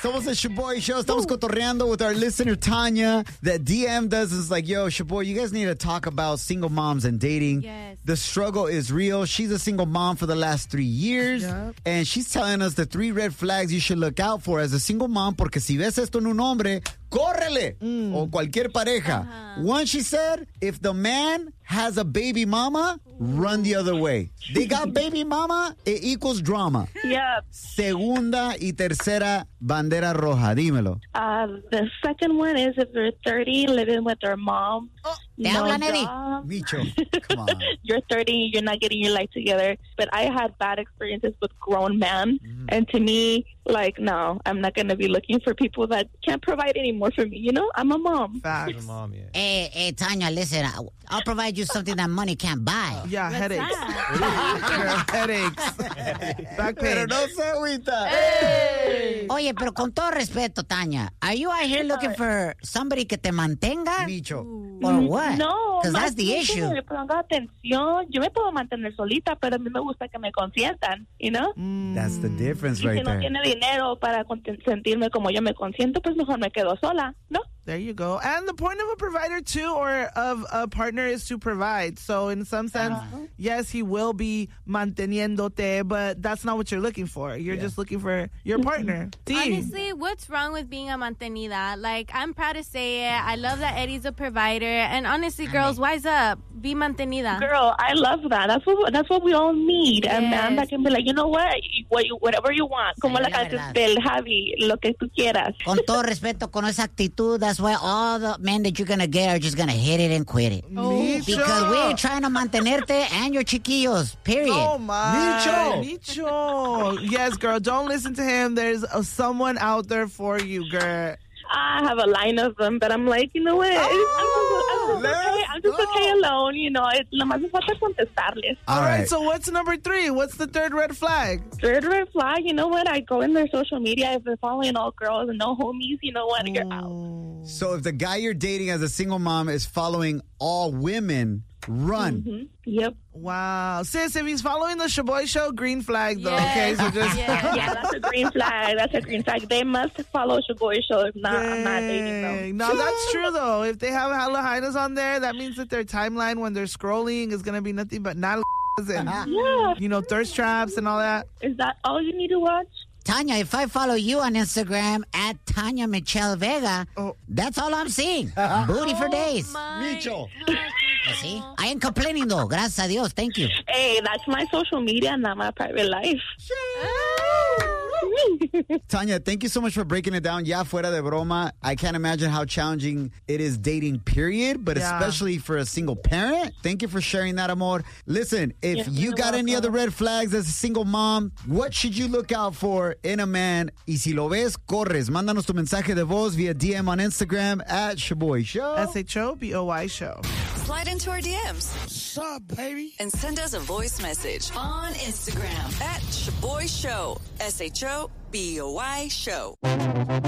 Somos el Shoboy Show. Estamos cotorreando with our listener, Tanya, that DM'd us. Is like, yo, Shoboy, you guys need to talk about single moms and dating. Yes. The struggle is real. She's a single mom for the last 3 years. Yep. And she's telling us the 3 red flags you should look out for as a single mom, porque si ves esto en un hombre, córrele. O cualquier pareja. One, she said, if the man has a baby mama, run the other way. They got baby mama, it equals drama. Yep. Segunda y tercera bandera roja. Dímelo. The second one is if you're 30, living with your mom. Te hablan, Eddie. job. Micho, come on. You're 30, you're not getting your life together. But I had bad experiences with grown men. And to me, like, no, I'm not going to be looking for people that can't provide anymore for me. You know, I'm a mom. Facts. Mom, yeah. Hey, Tanya, listen. I'll provide you something that money can't buy. Yeah, headaches. Girl, headaches. Back Pero pain. no se agüita. Oye, pero con todo respeto, Tanya, are you out here looking for somebody que te mantenga? Micho. Or what? No, Because that's más the bien que issue. me ponga atención. Yo me puedo mantener solita, pero a mí me gusta que me consientan, you know? That's the difference Y right si no there. tiene dinero para sentirme como yo me consiento, pues mejor me quedo sola, ¿no? There you go. And the point of a provider, too, or of a partner is to provide. So in some sense, yes, he will be manteniéndote, but that's not what you're looking for. You're just looking for your partner. T. Honestly, what's wrong with being a mantenida? Like, I'm proud to say it. I love that Eddie's a provider. And honestly, girls, wise up. Be mantenida. Girl, I love that. That's what we all need. A man that can be like, you know what? Whatever you want. Como la la canción verdad. del Javi, lo que tú quieras. Con todo respeto, con esa actitud, that's why all the men that you're going to get are just going to hit it and quit it. Because we ain't trying to mantenerte and your chiquillos, period. Oh, my. Micho. Micho. Yes, girl, don't listen to him. There's someone out there for you, girl. I have a line of them, but I'm like, you know what? I'm just okay alone, you know. Nomás me falta contestarles. All right. So what's number 3? What's the third red flag? Third red flag, you know what? I go in their social media. If they're following all girls and no homies, you know what? You're out. So if the guy you're dating as a single mom is following all women, run. Yep. Wow. Sis, if he's following the Shoboy Show, green flag, though. Yes. Okay, so just... Yeah, that's a green flag. That's a green flag. They must follow Shoboy Show. If not, I'm not dating them. Dang. No, that's true, though. If they have Hella Hyenas on there, that means that their timeline when they're scrolling is going to be nothing but not and, Yeah. you know, thirst traps and all that. Is that all you need to watch? Tanya, if I follow you on Instagram at Tanya Michelle Vega, that's all I'm seeing. Booty for days. Micho. You see? I ain't complaining, though. Gracias a Dios. Thank you. Hey, that's my social media, not my private life. Tanya, thank you so much for breaking it down. Ya fuera de broma, I can't imagine how challenging it is dating, period, but Yeah. especially for a single parent. Thank you for sharing that, amor. Listen, if Yeah, you you're got any welcome. other red flags as a single mom, what should you look out for in a man? Y si lo ves, corres. Mándanos tu mensaje de voz via DM on Instagram at Shoboy Show. SHOBOY Show. Slide into our DMs. What's up, baby? And send us a voice message on Instagram at Shoboy Show. SHOBOY Show.